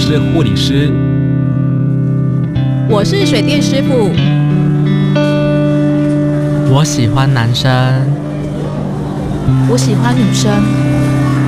是护理师。 我是水电师傅。 我喜欢男生。 我喜欢女生。